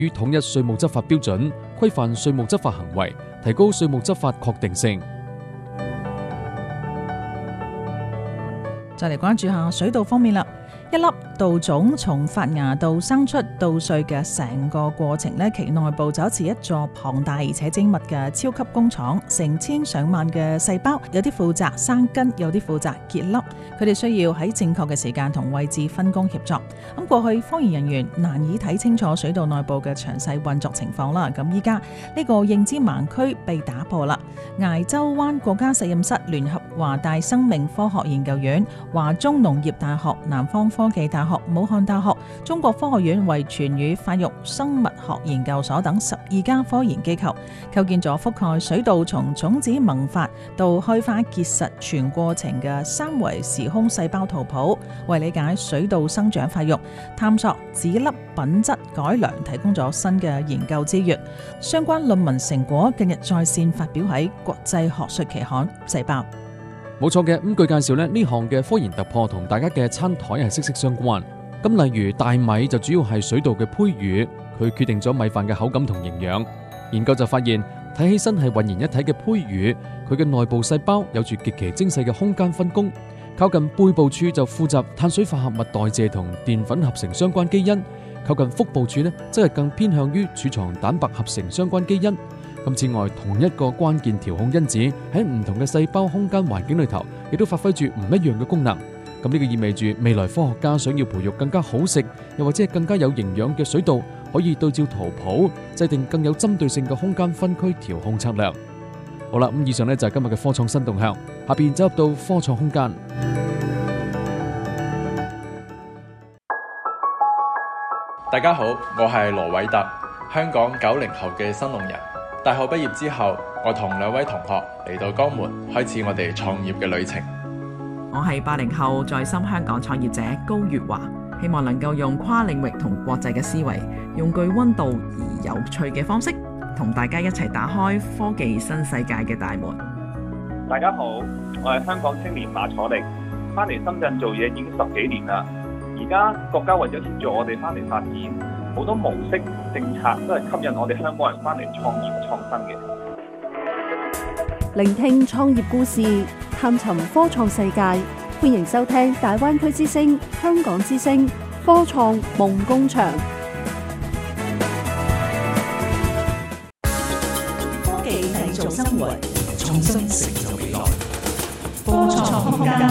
於統一稅務執法標準，規範稅務執法行為，提高稅務執法確定性。 再嚟關注下水稻方面啦。一粒稻種從發芽到生出稻穗嘅成個過程呢，其內部就好似一座龐大而且精密嘅超級工廠，成千上萬嘅細胞，有啲負責生根，有啲負責結粒，佢哋需要喺正確嘅時間同位置分工協作。咁過去科研人員難以睇清楚水稻內部嘅詳細運作情況啦。咁依家呢個認知盲區被打破啦。崖州灣國家實驗室聯合華大生命科學研究院、華中農業大學、南方科技大學、武漢大學、中國科學院遺傳與發育生物學研究所等12家科研機構，構建咗覆蓋水稻從種子萌發到開花結實全過程嘅3維時空細胞圖譜，為理解水稻生長發育、探索籽粒品質改良提供咗新嘅研究資源。相關論文成果近日在線發表喺國際學術期刊《細胞》。 冇錯嘅，據介紹呢項嘅科研突破同大家嘅餐台係息息相關。咁例如大米就主要係水稻嘅胚乳，佢決定咗米飯嘅口感同營養。研究就發現，睇起身係渾然一體嘅胚乳，佢嘅內部細胞有住極其精細嘅空間分工。靠近背部處就負責碳水化合物代謝同澱粉合成相關基因，靠近腹部處呢，則係更偏向於儲藏蛋白合成相關基因。咁此外，同一個關鍵調控因子喺唔同嘅細胞空間環境裏頭，亦都發揮住唔一樣嘅功能。咁呢個意味住未來科學家想要培育更加好食，又或者係更加有營養嘅水稻，可以對照圖譜，制定更有針對性嘅空間分區調控策略。好啦，以上呢就係今日嘅科創新動向，下邊走入到科創空間。 大家好，我係羅偉特，香港90後嘅新農人。大學畢業之後，我同2位同學嚟到江門，開始我哋創業嘅旅程。 我係80後在深香港創業者高月華，希望能夠用跨領域同國際嘅思維，用具溫度而有趣嘅方式，同大家一齊打開科技新世界嘅大門。 大家好，我係香港青年馬楚力，翻嚟深圳做嘢已經10幾年啦。而家國家為咗協助我哋翻嚟發展，好多模式政策都係吸引我哋香港人翻嚟創業創新嘅。 聆聽創業故事，探尋科創世界，歡迎收聽大灣區之聲、香港之聲科創夢工場。 科技製造生活，創新成就未來。科創空間。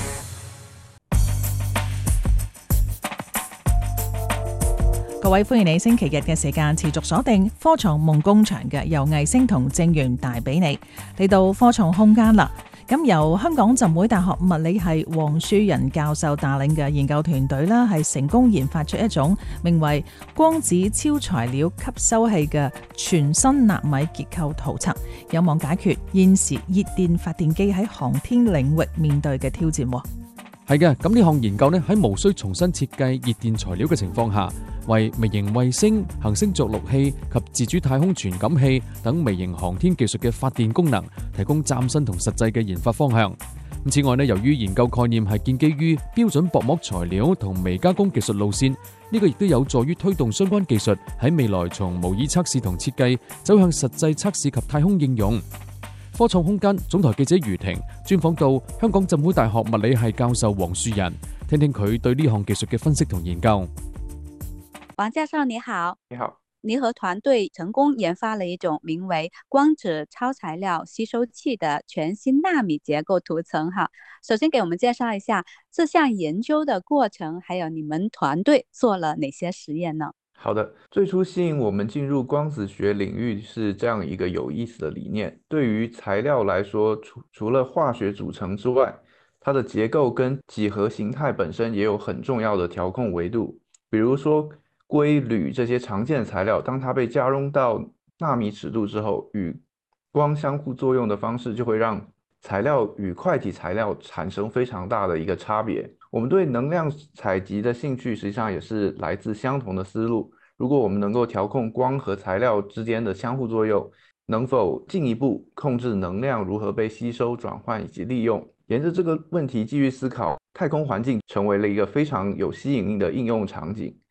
各位，歡迎你星期日嘅時間持續鎖定科創夢工場嘅，由魏星同正源帶俾你嚟到科創空間啦。咁由香港浸會大學物理系黃樹仁教授帶領嘅研究團隊啦，係成功研發出一種名為光子超材料吸收器嘅全新納米結構圖層，有望解決現時熱電發電機喺航天領域面對嘅挑戰。 係嘅，咁呢項研究呢，喺無需重新設計熱電材料嘅情況下，為微型衛星、行星着陸器及自主太空傳感器等微型航天技術嘅發電功能提供嶄新同實際嘅研發方向。此外呢，由於研究概念係建基於標準薄膜材料同微加工技術路線，呢個亦都有助於推動相關技術喺未來從模擬測試同設計走向實際測試及太空應用。科創空間總台記者余婷專訪到香港浸會大學物理系教授黃樹仁，聽聽佢對呢項技術嘅分析同研究。 黃教授你好。 你好。 你和團隊成功研發了一種名為光子超材料吸收器的全新納米結構圖層哈。首先給我們介紹一下這項研究的過程，還有你們團隊做了哪些實驗呢？ 好的，最初吸引我們進入光子學領域是這樣一個有意思的理念。對於材料來說，除了化學組成之外，它的結構跟幾何形態本身也有很重要的調控維度。比如說硅、鋁這些常見材料，當它被加工到納米尺度之後，與光相互作用的方式就會讓材料與塊體材料產生非常大的一個差別。我們對能量採集的興趣實際上也是來自相同的思路。如果我們能夠調控光和材料之間的相互作用，能否進一步控制能量如何被吸收、轉換以及利用？沿着這個問題繼續思考，太空環境成為了一個非常有吸引力的應用場景。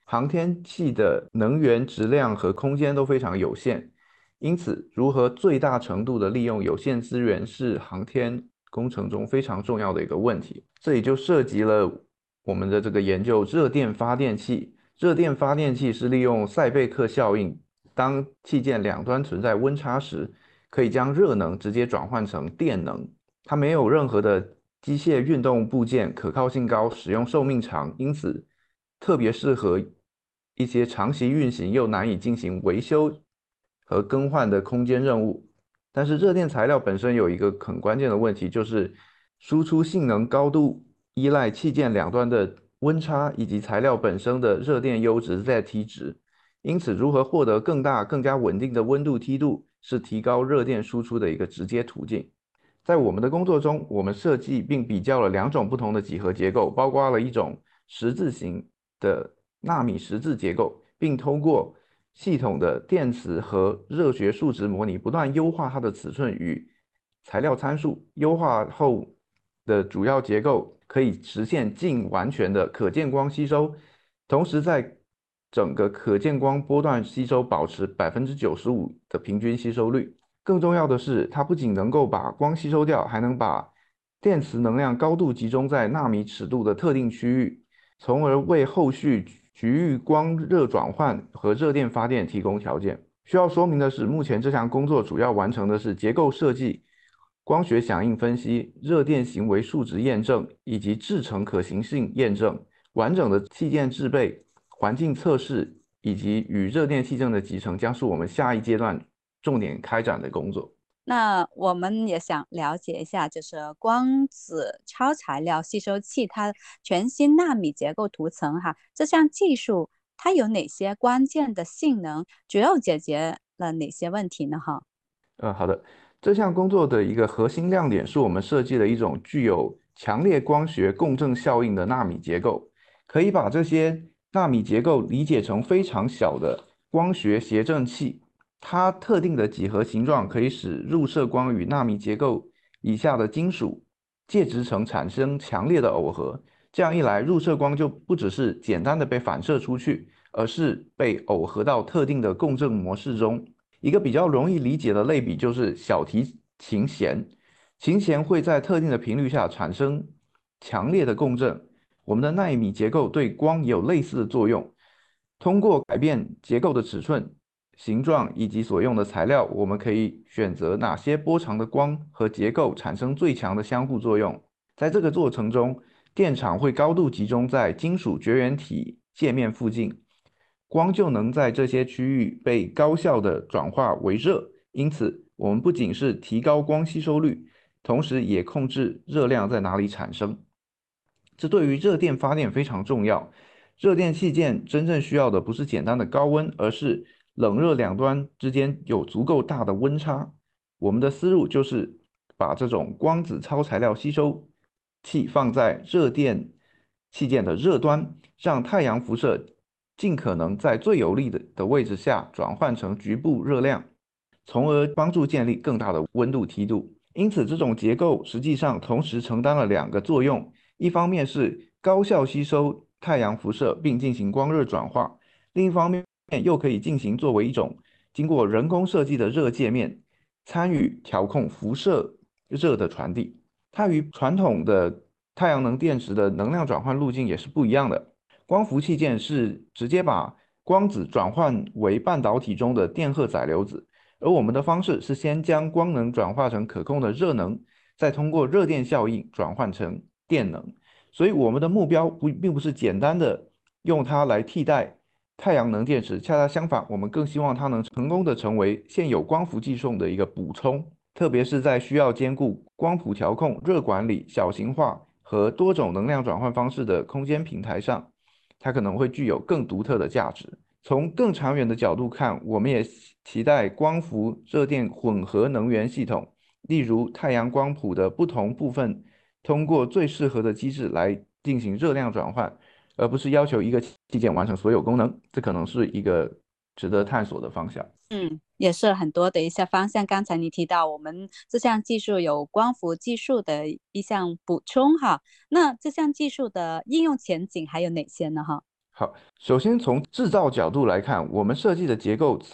航天器的能源质量和空间都非常有限，因此如何最大程度的利用有限资源是航天工程中非常重要的一个问题。这里就涉及了我们的这个研究热电发电器。热电发电器是利用塞贝克效应，当器件两端存在温差时，可以将热能直接转换成电能。它没有任何的机械运动部件，可靠性高，使用寿命长，因此特别适合一些长期运行又难以进行维修和更换的空间任务。但是热电材料本身有一个很关键的问题，就是输出性能高度依赖器件两端的温差以及材料本身的热电优值 ZT 值。因此，如何获得更大、更加稳定的温度梯度，是提高热电输出的一个直接途径。在我们的工作中，我们设计并比较了2种不同的几何结构，包括了一种十字形的纳米十字结构，并通过系统的电磁和热学数值模拟，不断优化它的尺寸与材料参数。优化后的主要结构可以实现近完全的可见光吸收，同时在整个可见光波段吸收保持95%的平均吸收率。更重要的是，它不仅能够把光吸收掉，还能把电磁能量高度集中在纳米尺度的特定区域，从而为后续局域光热转换和热电发电提供条件。需要说明的是，目前这项工作主要完成的是结构设计、光学响应分析、热电行为数值验证以及制程可行性验证。完整的器件制备、环境测试以及与热电气证的集成将是我们下一阶段重点开展的工作。 那我们也想了解一下，就是光子超材料吸收器它全新纳米结构涂层哈，这项技术它有哪些关键的性能，主要解决了哪些问题呢？哈， 好的，这项工作的一个核心亮点是我们设计了一种具有强烈光学共振效应的纳米结构，可以把这些纳米结构理解成非常小的光学谐振器。它特定的几何形状可以使入射光与纳米结构以下的金属介质层产生强烈的耦合，这样一来，入射光就不只是简单的被反射出去，而是被耦合到特定的共振模式中。一个比较容易理解的类比就是小提琴弦，琴弦会在特定的频率下产生强烈的共振。我们的纳米结构对光也有类似的作用，通过改变结构的尺寸、形状以及所用的材料，我们可以选择哪些波长的光和结构产生最强的相互作用。在这个过程中，电场会高度集中在金属绝缘体界面附近，光就能在这些区域被高效的转化为热。因此，我们不仅是提高光吸收率，同时也控制热量在哪里产生。这对于热电发电非常重要。热电器件真正需要的不是简单的高温，而是冷热两端之间有足够大的温差。我们的思路就是把这种光子超材料吸收器放在热电器件的热端，让太阳辐射尽可能在最有利的位置下转换成局部热量，从而帮助建立更大的温度梯度。因此，这种结构实际上同时承担了2个作用，一方面是高效吸收太阳辐射并进行光热转化，另一方面又可以进行作为一种经过人工设计的热界面，参与调控辐射热的传递。它与传统的太阳能电池的能量转换路径也是不一样的。光伏器件是直接把光子转换为半导体中的电荷载流子，而我们的方式是先将光能转化成可控的热能，再通过热电效应转换成电能。所以我们的目标并不是简单的用它来替代太阳能电池，恰恰相反，我们更希望它能成功的成为现有光伏技术的一个补充，特别是在需要兼顾光谱调控、热管理、小型化和多种能量转换方式的空间平台上，它可能会具有更独特的价值。从更长远的角度看，我们也期待光伏热电混合能源系统，例如太阳光谱的不同部分，通过最适合的机制来进行热量转换，而不是要求一个器件完成所有功能。这可能是一个值得探索的方向。 也是很多的一些方向。刚才你提到我们这项技术有光伏技术的一项补充哈，那这项技术的应用前景还有哪些呢？哈？ 好，首先从制造角度来看，我们设计的结构